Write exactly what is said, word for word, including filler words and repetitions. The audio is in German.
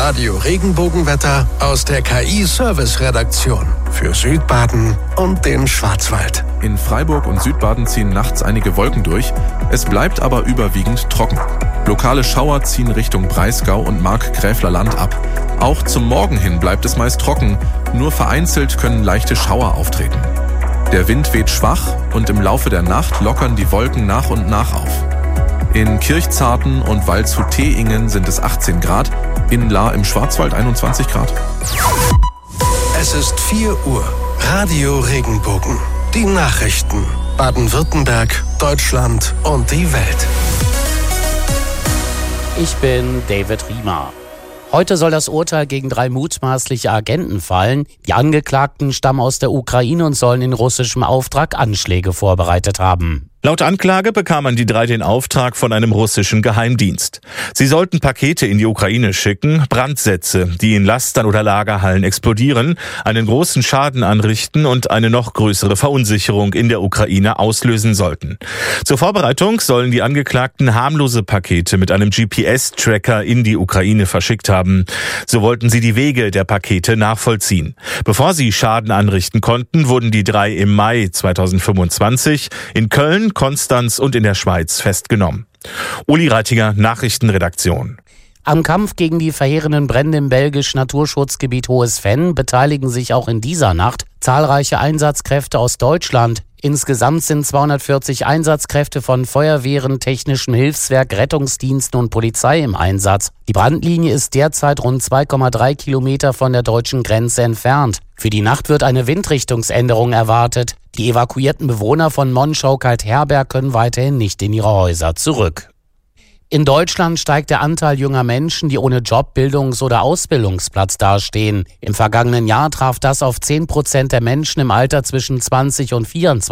Radio Regenbogenwetter aus der K I-Service-Redaktion für Südbaden und den Schwarzwald. In Freiburg und Südbaden ziehen nachts einige Wolken durch. Es bleibt aber überwiegend trocken. Lokale Schauer ziehen Richtung Breisgau und Markgräflerland ab. Auch zum Morgen hin bleibt es meist trocken. Nur vereinzelt können leichte Schauer auftreten. Der Wind weht schwach und im Laufe der Nacht lockern die Wolken nach und nach auf. In Kirchzarten und Waldshut-Teingen sind es achtzehn Grad, in Lahr im Schwarzwald einundzwanzig Grad. Es ist vier Uhr. Radio Regenbogen. Die Nachrichten. Baden-Württemberg, Deutschland und die Welt. Ich bin David Riemer. Heute soll das Urteil gegen drei mutmaßliche Agenten fallen. Die Angeklagten stammen aus der Ukraine und sollen in russischem Auftrag Anschläge vorbereitet haben. Laut Anklage bekamen die drei den Auftrag von einem russischen Geheimdienst. Sie sollten Pakete in die Ukraine schicken, Brandsätze, die in Lastern oder Lagerhallen explodieren, einen großen Schaden anrichten und eine noch größere Verunsicherung in der Ukraine auslösen sollten. Zur Vorbereitung sollen die Angeklagten harmlose Pakete mit einem G P S-Tracker in die Ukraine verschickt haben. So wollten sie die Wege der Pakete nachvollziehen. Bevor sie Schaden anrichten konnten, wurden die drei im Mai zweitausendfünfundzwanzig in Köln, Konstanz und in der Schweiz festgenommen. Uli Reitinger, Nachrichtenredaktion. Am Kampf gegen die verheerenden Brände im belgischen Naturschutzgebiet Hohes Venn beteiligen sich auch in dieser Nacht zahlreiche Einsatzkräfte aus Deutschland. Insgesamt sind zweihundertvierzig Einsatzkräfte von Feuerwehren, Technischem Hilfswerk, Rettungsdiensten und Polizei im Einsatz. Die Brandlinie ist derzeit rund zwei Komma drei Kilometer von der deutschen Grenze entfernt. Für die Nacht wird eine Windrichtungsänderung erwartet. Die evakuierten Bewohner von Monschau-Kaltherberg können weiterhin nicht in ihre Häuser zurück. In Deutschland steigt der Anteil junger Menschen, die ohne Job, Bildungs- oder Ausbildungsplatz dastehen. Im vergangenen Jahr traf das auf zehn Prozent der Menschen im Alter zwischen zwanzig und vierundzwanzig.